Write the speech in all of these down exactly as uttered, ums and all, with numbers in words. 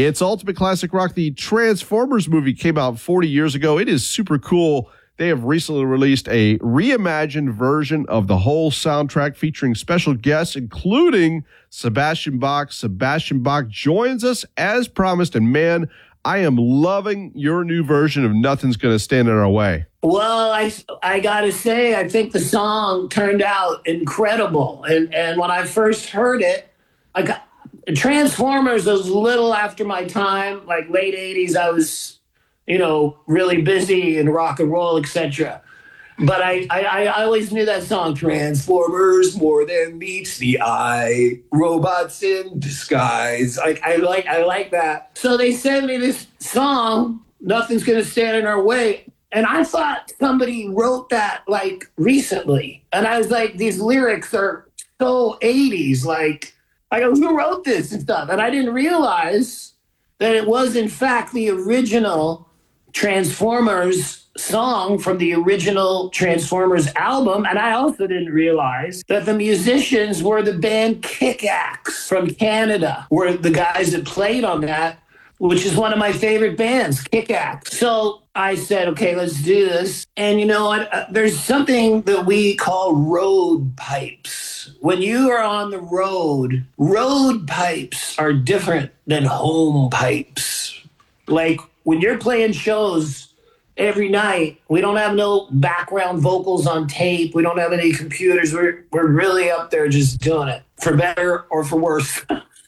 It's Ultimate Classic Rock. The Transformers movie came out forty years ago. It is super cool. They have recently released a reimagined version of the whole soundtrack featuring special guests, including Sebastian Bach. Sebastian Bach joins us as promised, and man, I am loving your new version of Nothing's Gonna Stand in Our Way. Well, I, I gotta say, I think the song turned out incredible. And, and when I first heard it, I got Transformers was a little after my time, like late eighties. I was, you know, really busy in rock and roll, et cetera. But I, I, I always knew that song, Transformers, more than meets the eye, robots in disguise. Like I like I like that. So they sent me this song, Nothing's Gonna Stand in Our Way. And I thought somebody wrote that like recently. And I was like, these lyrics are so eighties, like I go, who wrote this and stuff? And I didn't realize that it was, in fact, the original Transformers song from the original Transformers album. And I also didn't realize that the musicians were the band Kick-Axe from Canada, were the guys that played on that, which is one of my favorite bands, Kick-Axe. So I said, okay, let's do this. And you know what? Uh, there's something that we call road pipes. When you are on the road, road pipes are different than home pipes. Like when you're playing shows every night, we don't have no background vocals on tape. We don't have any computers. We're, we're really up there just doing it, for better or for worse.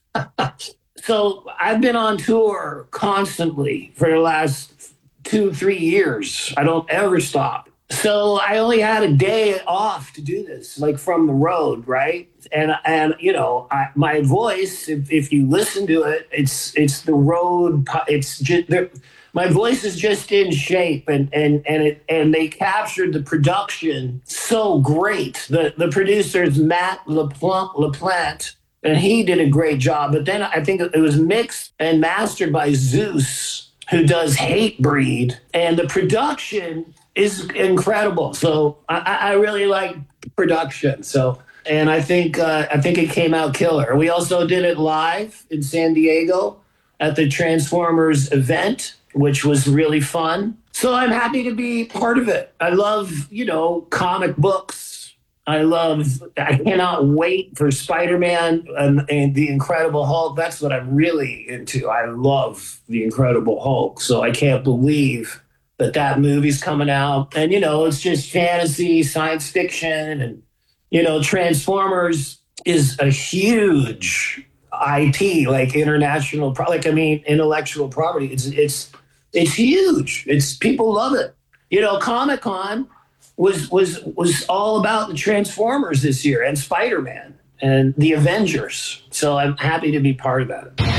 So I've been on tour constantly for the last two, three years. I don't ever stop. So I only had a day off to do this, like from the road, right? And and you know, I, my voice, if, if you listen to it, it's it's the road. It's just my voice is just in shape, and and and it and they captured the production so great. The the producers Matt LaPlante. LaPlante And he did a great job. But then I think it was mixed and mastered by Zeus, who does Hatebreed. And the production is incredible. So I, I really like production. So, and I think uh, I think it came out killer. We also did it live in San Diego at the Transformers event, which was really fun. So I'm happy to be part of it. I love, you know, comic books. I love, I cannot wait for Spider-Man and, and The Incredible Hulk. That's what I'm really into. I love The Incredible Hulk. So I can't believe that that movie's coming out. And, you know, it's just fantasy, science fiction. And, you know, Transformers is a huge I P, like international, like, I mean, intellectual property. It's, it's, it's huge. It's, people love it. You know, Comic-Con was was was all about the Transformers this year and Spider-Man and the Avengers. So I'm happy to be part of that.